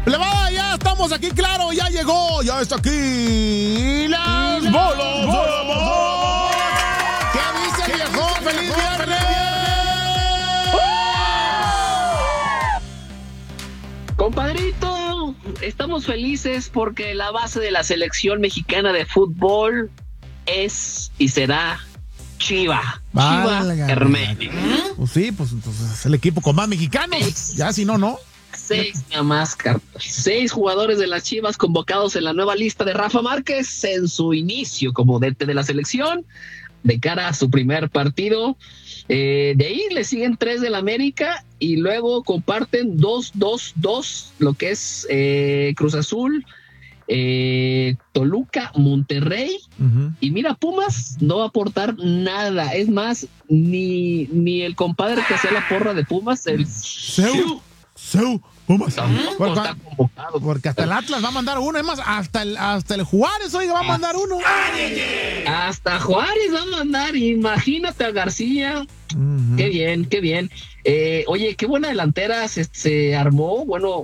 Plebada, ya estamos aquí, claro, ya llegó, ya está aquí las bolas del amor. ¿Qué dice el viejo? ¡Feliz viernes! Compadrito, estamos felices porque la base de la selección mexicana de fútbol es y será Chiva Hermética. Pues sí, pues es el equipo con más mexicanos. Ya si no, no. 6 jugadores de las Chivas convocados en la nueva lista de Rafa Márquez en su inicio como DT de la selección de cara a su primer partido. De ahí le siguen 3 del América y luego comparten 2, lo que es Cruz Azul, Toluca, Monterrey. Y mira, Pumas no va a aportar nada. Es más, ni el compadre que hacía la porra de Pumas, el Seu Pumas. Tampoco está convocado. Porque hasta el Atlas va a mandar uno. Es más, hasta el Juárez, oiga, va a mandar uno. Hasta Juárez va a mandar. Imagínate a García. Qué bien. Oye, qué buena delantera se armó. Bueno,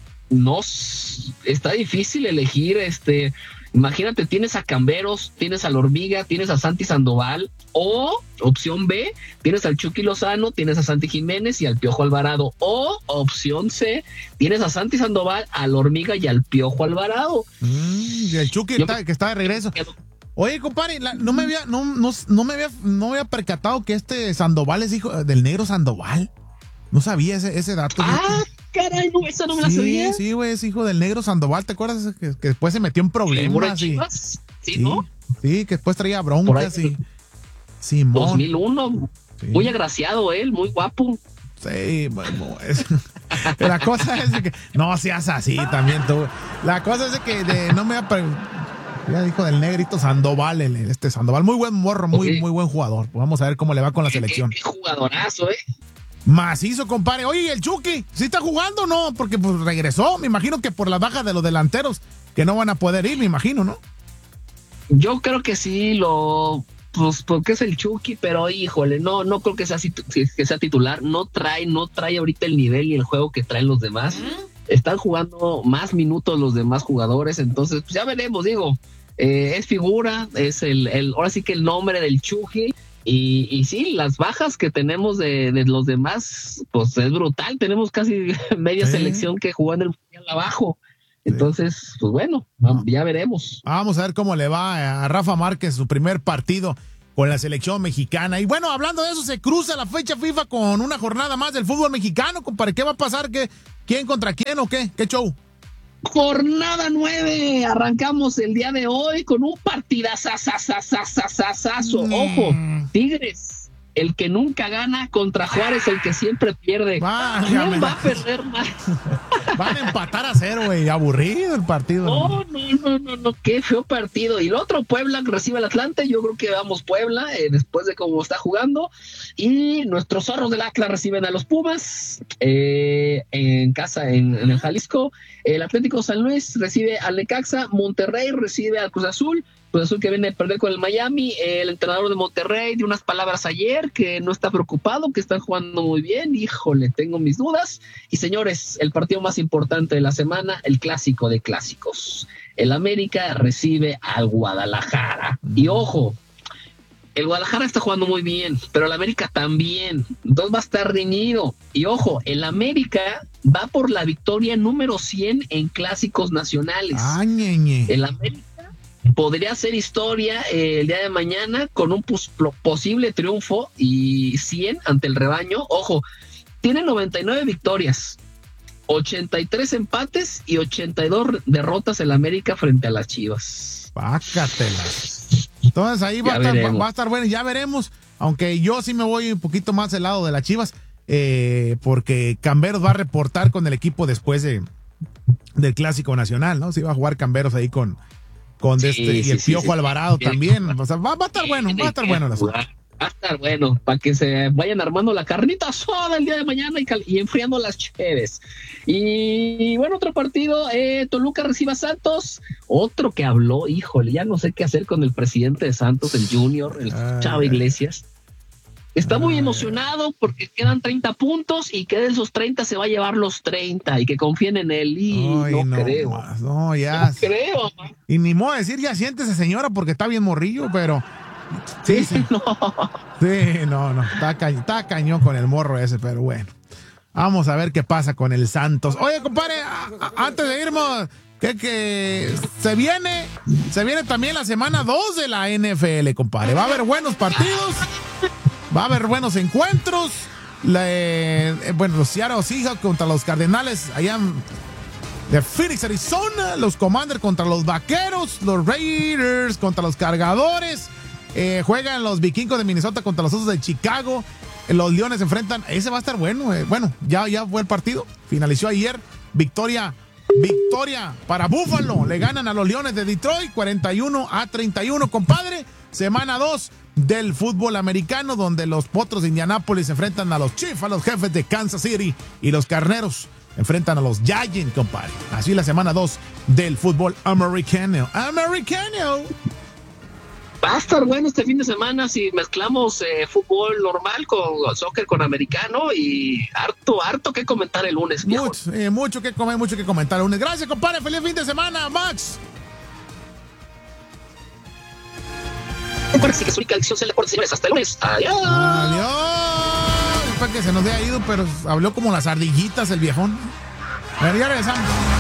está difícil elegir. Imagínate, tienes a Camberos, tienes a la Hormiga, tienes a Santi Sandoval, o opción B, tienes al Chucky Lozano, tienes a Santi Jiménez y al Piojo Alvarado, o opción C, tienes a Santi Sandoval, a la Hormiga y al Piojo Alvarado. Y el Chucky que está de regreso. Oye, compadre, no me había percatado que Sandoval es hijo del negro Sandoval. No sabía ese dato. Caray, no, esa no me la sabía. Sí, güey, es hijo del negro Sandoval. ¿Te acuerdas que después se metió en problemas? Sí, ¿no? Sí, que después traía broncas y... Simón. 2001. Sí. Muy agraciado él, muy guapo. Sí, bueno, la cosa es que... No seas así también tú. La cosa es que no me ya dijo del negrito Sandoval, Sandoval. Muy buen morro, muy buen jugador. Vamos a ver cómo le va con la selección. Qué jugadorazo, Macizo, compadre. Oye, ¿y el Chucky? ¿Sí está jugando o no? Porque pues regresó. Me imagino que por las bajas de los delanteros que no van a poder ir, me imagino, ¿no? Yo creo que sí, pues porque es el Chucky, pero híjole, no creo que sea titular. No trae ahorita el nivel y el juego que traen los demás. Están jugando más minutos los demás jugadores, entonces pues ya veremos, es figura, es ahora sí que el nombre del Chucky. Y sí, las bajas que tenemos de los demás, pues es brutal. Tenemos casi media selección que jugó en el mundial abajo. Entonces, pues bueno, ya veremos. Vamos a ver cómo le va a Rafa Márquez su primer partido con la selección mexicana. Y bueno, hablando de eso, se cruza la fecha FIFA con una jornada más del fútbol mexicano. ¿Para qué va a pasar? ¿Quién contra quién o qué? ¿Qué show? Jornada 9, arrancamos el día de hoy con un partidazazazo. Ojo, Tigres, el que nunca gana, contra Juárez, el que siempre pierde. ¿Quién va a perder más? Van a empatar a 0, güey, aburrido el partido. No, qué feo partido. Y el otro, Puebla, recibe al Atlante. Yo creo que vamos Puebla, después de cómo está jugando. Y nuestros zorros del Atlas reciben a los Pumas en casa, en el Jalisco. El Atlético San Luis recibe al Necaxa. Monterrey recibe al Cruz Azul. Cruz Azul que viene a perder con el Miami. El entrenador de Monterrey dio unas palabras ayer que no está preocupado, que están jugando muy bien. Híjole, tengo mis dudas. Y señores, el partido más importante de la semana, el clásico de clásicos. El América recibe al Guadalajara. Y ojo, el Guadalajara está jugando muy bien, pero el América también. Entonces va a estar reñido. Y ojo, el América va por la victoria número 100 en clásicos nacionales. El América podría hacer historia el día de mañana con un posible triunfo y 100 ante el rebaño. Ojo, tiene 99 victorias, 83 empates y 82 derrotas el América frente a las Chivas. Pácatelas. Entonces ahí va a estar bueno, ya veremos. Aunque yo sí me voy un poquito más del lado de las Chivas, porque Camberos va a reportar con el equipo después del Clásico Nacional, ¿no? Sí va a jugar Camberos ahí con y el Piojo Alvarado también. O sea, va a estar bueno, va a estar bueno. Va a estar bueno, para que se vayan armando la carnita asada el día de mañana y enfriando las cheves. Y bueno, otro partido, Toluca recibe a Santos. Otro que habló, híjole, ya no sé qué hacer con el presidente de Santos, el Junior, el Chavo Iglesias. Está muy emocionado porque quedan 30 puntos y que de esos 30 se va a llevar los 30 y que confíen en él. Y no creo. No, ya. No creo. Y ni modo decir, ya siéntese, señora, porque está bien morrillo, pero. Sí. No. Sí, no. Está cañón con el morro ese, pero bueno. Vamos a ver qué pasa con el Santos. Oye, compadre, antes de irnos, que se viene también la semana 2 de la NFL, compadre. Va a haber buenos partidos. Va a haber buenos encuentros. Los Seattle Seahawks contra los Cardenales allá de Phoenix, Arizona. Los Commanders contra los Vaqueros. Los Raiders contra los Cargadores. Juegan los Vikingos de Minnesota contra los Osos de Chicago. Los Leones se enfrentan. Ese va a estar bueno. Bueno, ya fue el partido. Finalizó ayer. Victoria para Buffalo. Le ganan a los Leones de Detroit 41-31, compadre. Semana 2 del fútbol americano, donde los Potros de Indianápolis se enfrentan a los Chiefs, a los Jefes de Kansas City, y los Carneros enfrentan a los Giants, compadre. Así la semana 2 del fútbol americano. Va a estar bueno este fin de semana si mezclamos fútbol normal con soccer, con americano, y harto que comentar el lunes. Mucho que comer, mucho que comentar el lunes. Gracias, compadre. Feliz fin de semana, Max. Parece que es única adicción del deporte, señores. Hasta el lunes. Adiós. Para que se nos haya ido, pero habló como las ardillitas el viejón. Ya regresamos.